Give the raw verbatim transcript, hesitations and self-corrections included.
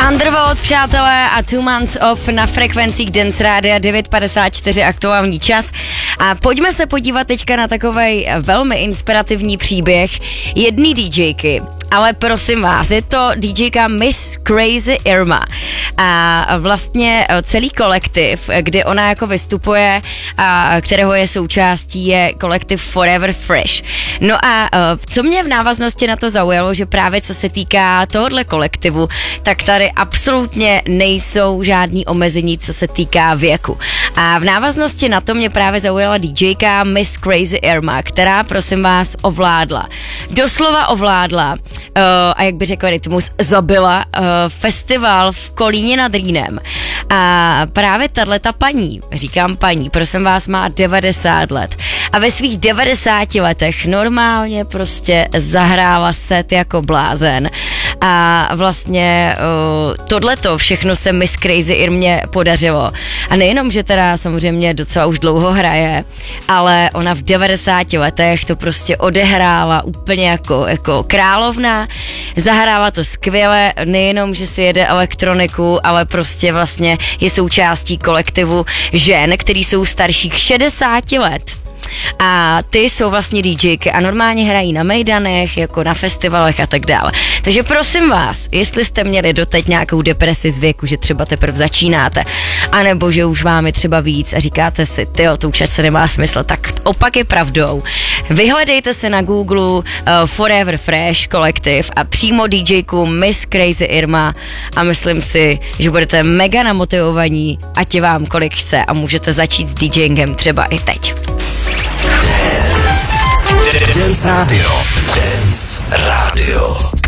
Underworld, přátelé, a Two Months Off na frekvencích Dance Rádia devět padesát čtyři aktuální čas. A pojďme se podívat teďka na takovej velmi inspirativní příběh jedné DJky. Ale prosím vás, je to DJka Miss Crazy Irma. A vlastně celý kolektiv, kdy ona jako vystupuje, a kterého je součástí, je kolektiv Forever Fresh. No a co mě v návaznosti na to zaujalo, že právě co se týká tohohle kolektivu, tak tady absolutně nejsou žádný omezení, co se týká věku. A v návaznosti na to mě právě zaujala DJka Miss Crazy Irma, která, prosím vás, ovládla. Doslova ovládla Uh, a jak by řekl Rytmus, zabila uh, festival v Kolíně nad Rýnem. A právě tahleta paní, říkám paní, prosím vás, má devadesát let. A ve svých devadesáti letech normálně prostě zahrála set jako blázen. A vlastně uh, tohleto všechno se Miss Crazy Irmě podařilo. A nejenom, že teda samozřejmě docela už dlouho hraje, ale ona v devadesáti letech to prostě odehrála úplně jako, jako královna. Zahrála to skvěle, nejenom, že si jede elektroniku, ale prostě vlastně je součástí kolektivu žen, který jsou starších šedesáti let. A ty jsou vlastně DJky a normálně hrají na mejdanech, jako na festivalech a tak dále. Takže prosím vás, jestli jste měli doteď nějakou depresi z věku, že třeba teprve začínáte, anebo že už vám je třeba víc a říkáte si, tyjo, to už se nemá smysl, tak opak je pravdou. Vyhledejte se na Google uh, Forever Fresh kolektiv a přímo DJku Miss Crazy Irma a myslím si, že budete mega namotivovaní, ať je vám kolik chce a můžete začít s DJingem třeba i teď. Dance Radio. Dance Radio.